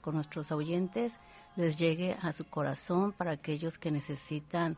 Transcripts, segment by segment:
con nuestros oyentes les llegue a su corazón para aquellos que necesitan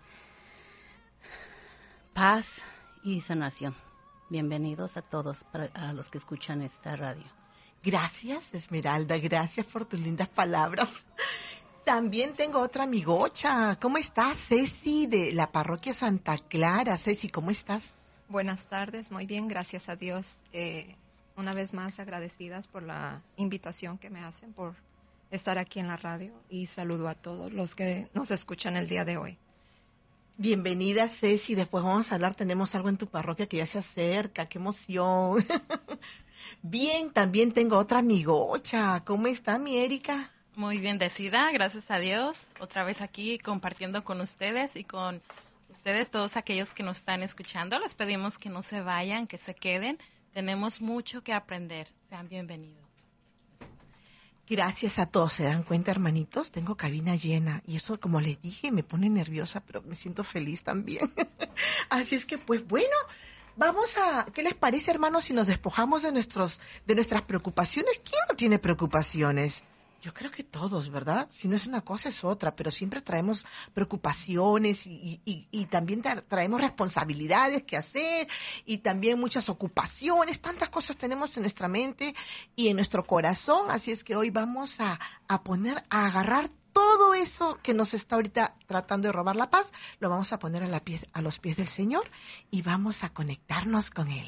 paz y sanación. Bienvenidos a todos, a los que escuchan esta radio. Gracias, Esmeralda, gracias por tus lindas palabras. También tengo otra amigocha. ¿Cómo estás, Ceci, de la parroquia Santa Clara? Ceci, ¿cómo estás? Buenas tardes, muy bien, gracias a Dios. Una vez más agradecidas por la invitación que me hacen, por estar aquí en la radio, y saludo a todos los que nos escuchan el día de hoy. Bienvenida, Ceci. Después vamos a hablar, tenemos algo en tu parroquia que ya se acerca, qué emoción. Bien, también tengo otra amigocha. ¿Cómo está, mi Erika? Muy bendecida, gracias a Dios. Otra vez aquí compartiendo con ustedes y con ustedes, todos aquellos que nos están escuchando. Les pedimos que no se vayan, que se queden. Tenemos mucho que aprender. Sean bienvenidos. Gracias a todos. ¿Se dan cuenta, hermanitos? Tengo cabina llena. Y eso, como les dije, me pone nerviosa, pero me siento feliz también. Así es que, pues, bueno, vamos a... ¿Qué les parece, hermanos, si nos despojamos de nuestras preocupaciones? ¿Quién no tiene preocupaciones? Yo creo que todos, ¿verdad? Si no es una cosa, es otra, pero siempre traemos preocupaciones y también traemos responsabilidades que hacer y también muchas ocupaciones, tantas cosas tenemos en nuestra mente y en nuestro corazón, así es que hoy vamos a agarrar todo eso que nos está ahorita tratando de robar la paz, lo vamos a poner a los pies del Señor y vamos a conectarnos con Él.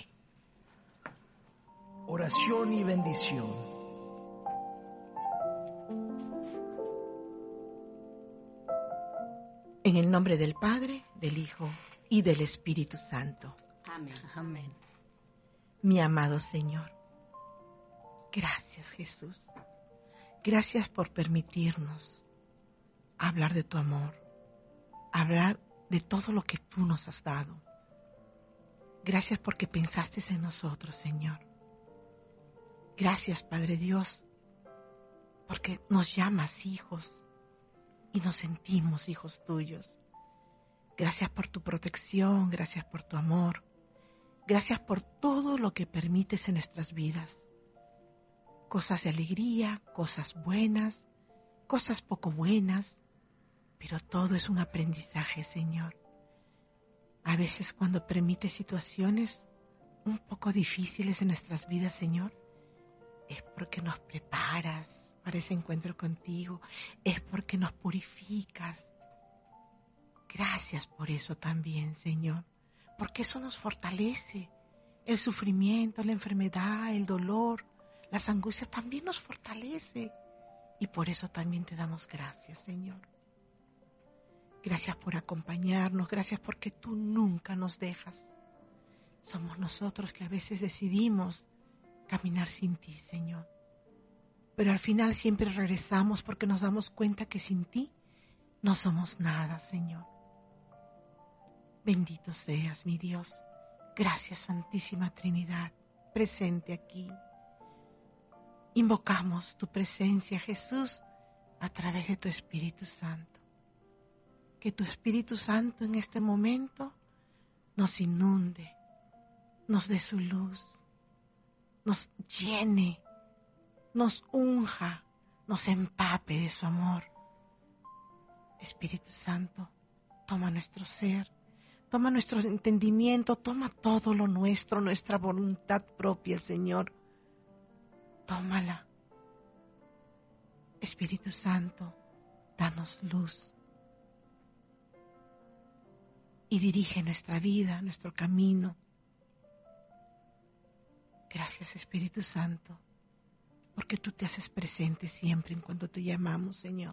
Oración y bendición. En el nombre del Padre, del Hijo y del Espíritu Santo. Amén. Amén. Mi amado Señor, gracias, Jesús. Gracias por permitirnos hablar de tu amor, hablar de todo lo que tú nos has dado. Gracias porque pensaste en nosotros, Señor. Gracias, Padre Dios, porque nos llamas hijos y nos sentimos hijos tuyos. Gracias por tu protección, gracias por tu amor, gracias por todo lo que permites en nuestras vidas. Cosas de alegría, cosas buenas, cosas poco buenas, pero todo es un aprendizaje, Señor. A veces cuando permites situaciones un poco difíciles en nuestras vidas, Señor, es porque nos preparas para ese encuentro contigo, es porque nos purificas. Gracias por eso también, Señor, porque eso nos fortalece. El sufrimiento, la enfermedad, el dolor, las angustias también nos fortalece. Y por eso también te damos gracias, Señor. Gracias por acompañarnos, gracias porque tú nunca nos dejas. Somos nosotros que a veces decidimos caminar sin ti, Señor. Pero al final siempre regresamos porque nos damos cuenta que sin ti no somos nada, Señor. Bendito seas, mi Dios. Gracias, Santísima Trinidad, presente aquí. Invocamos tu presencia, Jesús, a través de tu Espíritu Santo. Que tu Espíritu Santo en este momento nos inunde, nos dé su luz, nos llene, nos unja, nos empape de su amor. Espíritu Santo, toma nuestro ser, toma nuestro entendimiento, toma todo lo nuestro, nuestra voluntad propia, Señor. Tómala. Espíritu Santo, danos luz y dirige nuestra vida, nuestro camino. Gracias, Espíritu Santo, porque tú te haces presente siempre en cuanto te llamamos, Señor.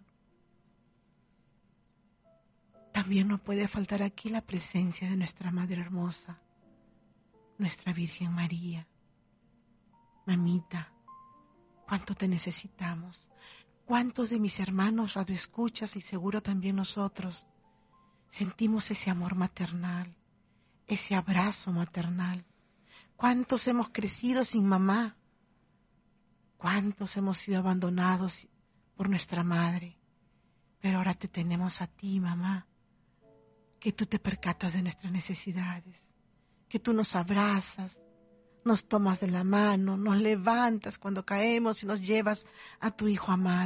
También no puede faltar aquí la presencia de nuestra Madre Hermosa, nuestra Virgen María. Mamita, cuánto te necesitamos. Cuántos de mis hermanos radioescuchas y seguro también nosotros sentimos ese amor maternal, ese abrazo maternal. Cuántos hemos crecido sin mamá. Cuántos hemos sido abandonados por nuestra madre. Pero ahora te tenemos a ti, mamá, que tú te percatas de nuestras necesidades, que tú nos abrazas, nos tomas de la mano, nos levantas cuando caemos y nos llevas a tu Hijo amado.